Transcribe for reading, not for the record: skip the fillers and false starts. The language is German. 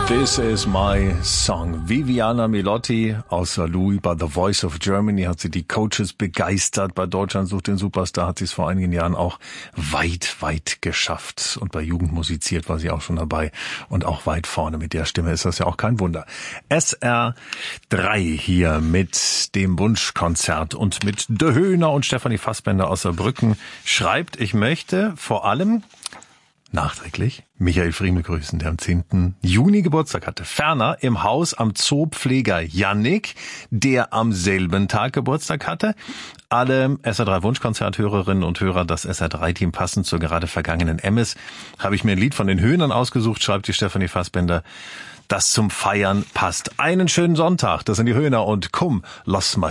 This is my song. Viviana Milotti aus Saarlouis bei The Voice of Germany hat sie die Coaches begeistert. Bei Deutschland sucht den Superstar hat sie es vor einigen Jahren auch weit geschafft. Und bei Jugend musiziert war sie auch schon dabei. Und auch weit vorne mit der Stimme ist das ja auch kein Wunder. SR3 hier mit dem Wunschkonzert und mit De Höhner und Stefanie Fassbender aus Saarbrücken schreibt, ich möchte vor allem nachträglich Michael Friemel grüßen, der am 10. Juni Geburtstag hatte. Ferner im Haus am Zoopfleger Jannik, der am selben Tag Geburtstag hatte. Alle SR3 Wunschkonzerthörerinnen und Hörer, das SR3-Team passend zur gerade vergangenen Emmis, habe ich mir ein Lied von den Höhnern ausgesucht, schreibt die Stefanie Fassbender, das zum Feiern passt. Einen schönen Sonntag, das sind die Höhner und komm, lass mal